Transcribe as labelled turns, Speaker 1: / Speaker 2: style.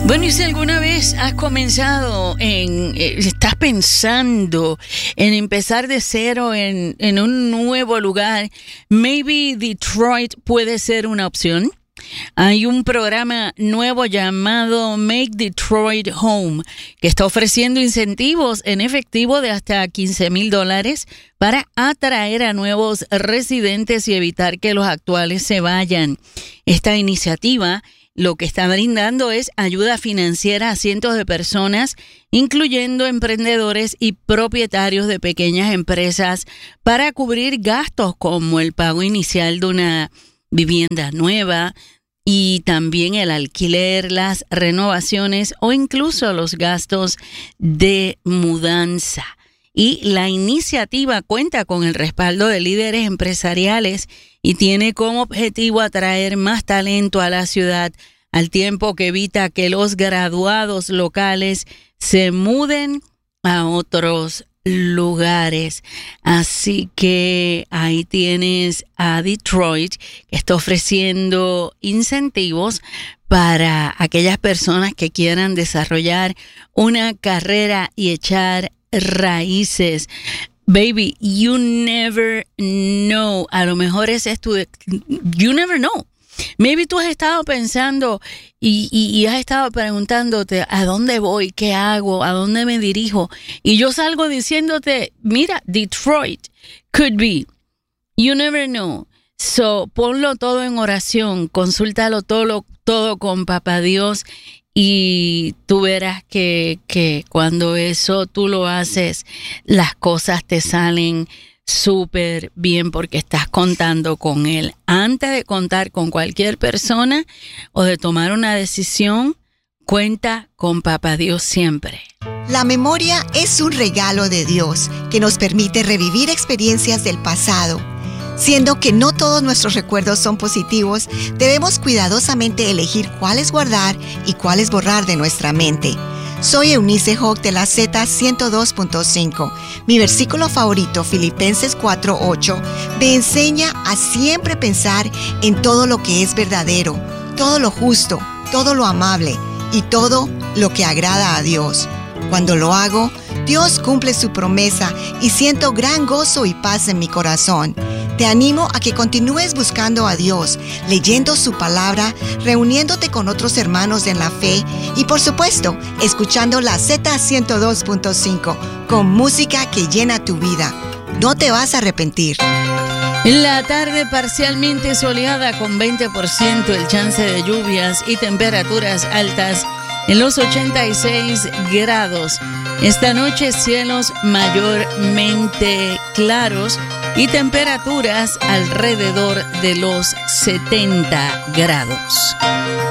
Speaker 1: Bueno, y si alguna vez has estás pensando en empezar de cero en un nuevo lugar, maybe Detroit puede ser una opción. Hay un programa nuevo llamado Make Detroit Home que está ofreciendo incentivos en efectivo de hasta $15,000 para atraer a nuevos residentes y evitar que los actuales se vayan. Esta iniciativa lo que está brindando es ayuda financiera a cientos de personas, incluyendo emprendedores y propietarios de pequeñas empresas, para cubrir gastos como el pago inicial de una vivienda nueva y también el alquiler, las renovaciones o incluso los gastos de mudanza. Y la iniciativa cuenta con el respaldo de líderes empresariales y tiene como objetivo atraer más talento a la ciudad, al tiempo que evita que los graduados locales se muden a otros lugares. Así que ahí tienes a Detroit, que está ofreciendo incentivos para aquellas personas que quieran desarrollar una carrera y echar raíces. Baby, you never know. A lo mejor ese es you never know. Maybe tú has estado pensando y has estado preguntándote ¿a dónde voy? ¿Qué hago? ¿A dónde me dirijo? Y yo salgo diciéndote, mira, Detroit could be. You never know. So, ponlo todo en oración, consúltalo todo con Papá Dios y tú verás que cuando eso tú lo haces, las cosas te salen súper bien porque estás contando con Él. Antes de contar con cualquier persona o de tomar una decisión, cuenta con Papá Dios siempre.
Speaker 2: La memoria es un regalo de Dios que nos permite revivir experiencias del pasado. Siendo que no todos nuestros recuerdos son positivos, debemos cuidadosamente elegir cuáles guardar y cuáles borrar de nuestra mente. Soy Eunice Hogg de la Z102.5. Mi versículo favorito, Filipenses 4:8, me enseña a siempre pensar en todo lo que es verdadero, todo lo justo, todo lo amable y todo lo que agrada a Dios. Cuando lo hago, Dios cumple su promesa y siento gran gozo y paz en mi corazón. Te animo a que continúes buscando a Dios, leyendo su palabra, reuniéndote con otros hermanos en la fe y, por supuesto, escuchando la Z102.5 con música que llena tu vida. No te vas a arrepentir.
Speaker 1: La tarde parcialmente soleada con 20% el chance de lluvias y temperaturas altas en los 86 grados. Esta noche cielos mayormente claros y temperaturas alrededor de los 70 grados.